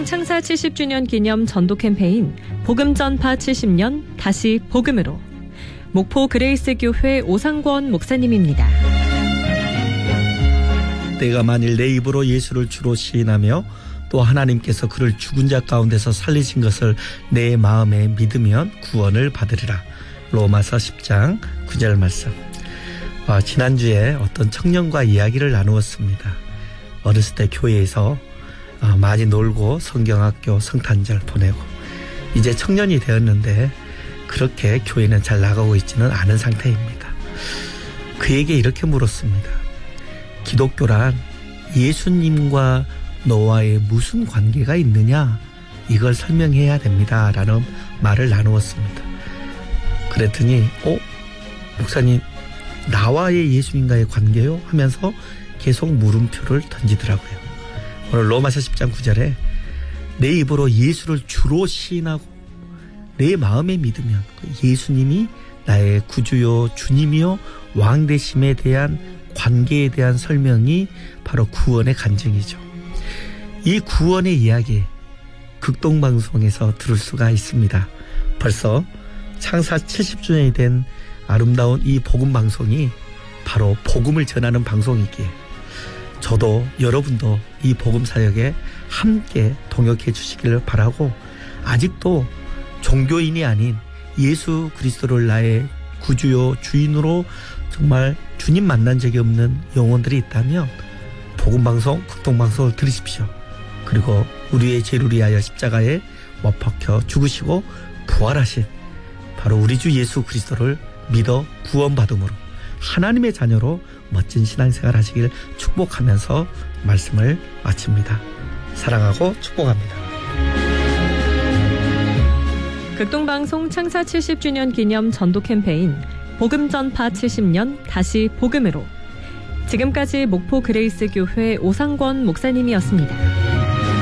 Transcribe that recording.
창사 70주년 기념 전도 캠페인 복음 전파 70년 다시 복음으로 목포 그레이스 교회 오상권 목사님입니다. 내가 만일 내 입으로 예수를 주로 시인하며 또 하나님께서 그를 죽은 자 가운데서 살리신 것을 내 마음에 믿으면 구원을 받으리라. 로마서 10장 9절 말씀. 지난주에 어떤 청년과 이야기를 나누었습니다. 어렸을 때 교회에서 많이 놀고 성경학교 성탄절 보내고 이제 청년이 되었는데 그렇게 교회는 잘 나가고 있지는 않은 상태입니다. 그에게 이렇게 물었습니다. 기독교란 예수님과 너와의 무슨 관계가 있느냐? 이걸 설명해야 됩니다. 라는 말을 나누었습니다. 그랬더니 목사님 나와의 예수님과의 관계요? 하면서 계속 물음표를 던지더라고요. 오늘 로마서 10장 9절에 내 입으로 예수를 주로 시인하고 내 마음에 믿으면 예수님이 나의 구주요 주님이요 왕 되심에 대한 관계에 대한 설명이 바로 구원의 간증이죠. 이 구원의 이야기 극동방송에서 들을 수가 있습니다. 벌써 창사 70주년이 된 아름다운 이 복음방송이 바로 복음을 전하는 방송이기에 저도 여러분도 이 복음 사역에 함께 동역해 주시기를 바라고 아직도 종교인이 아닌 예수 그리스도를 나의 구주요 주인으로 정말 주님 만난 적이 없는 영혼들이 있다면 복음방송 극동방송을 들으십시오. 그리고 우리의 죄를 위하여 십자가에 못 박혀 죽으시고 부활하신 바로 우리 주 예수 그리스도를 믿어 구원받음으로 하나님의 자녀로 멋진 신앙생활 하시길 축복하면서 말씀을 마칩니다. 사랑하고 축복합니다. 극동방송 창사 70주년 기념 전도 캠페인 복음 전파 70년 다시 복음으로 지금까지 목포 그레이스 교회 오상권 목사님이었습니다.